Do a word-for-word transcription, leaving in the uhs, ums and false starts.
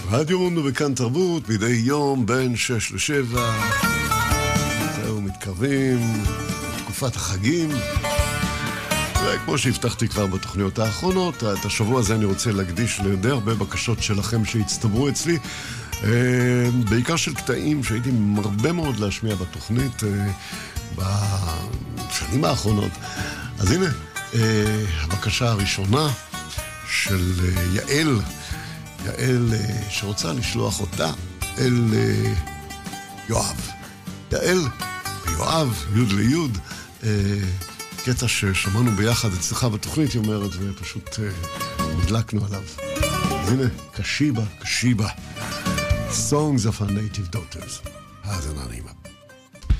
רדיו מונדו וכאן תרבות, מדי יום בין שש לשבע. זהו, מתקרבים תקופת החגים. וכמו שהבטחתי כבר בתוכניות האחרונות, את השבוע הזה אני רוצה להקדיש לידי הרבה בקשות שלכם שהצטברו אצלי, בעיקר של קטעים שהייתי מרבה מאוד להשמיע בתוכנית בשנים האחרונות. אז הנה, הבקשה הראשונה של יעל, יעל שרוצה לשלוח אותה אל יואב. יעל ויואב, יוד ליוד, קטע ששמענו ביחד אצלך בתוכנית, היא אומרת, ופשוט נדלקנו עליו. אז הנה, קשיבה, קשיבה. Songs of our native daughters. האזנה נעימה.